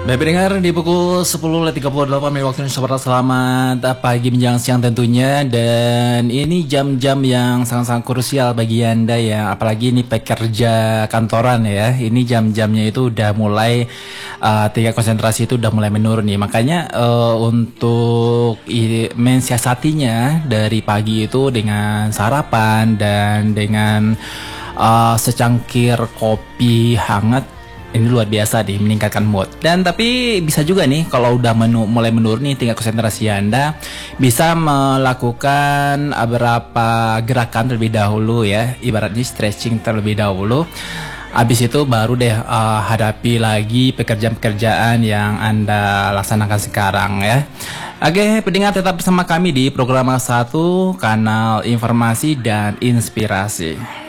Baik pendengar, di pukul 10.38 waktu Indonesia Barat. Selamat pagi menjelang siang tentunya. Dan ini jam-jam yang sangat-sangat krusial bagi Anda ya. Apalagi ini pekerja kantoran ya. Ini jam-jamnya itu udah mulai tingkat konsentrasi itu udah mulai menurun nih. Makanya untuk mensiasatinya dari pagi itu dengan sarapan dan dengan secangkir kopi hangat. Ini luar biasa nih, meningkatkan mood. Dan tapi bisa juga nih kalau udah mulai menurun nih tingkat konsentrasi Anda, bisa melakukan beberapa gerakan terlebih dahulu ya, ibaratnya stretching terlebih dahulu. Habis itu baru deh hadapi lagi pekerjaan-pekerjaan yang Anda laksanakan sekarang ya. Oke, pendengar tetap bersama kami di program 1 kanal informasi dan inspirasi.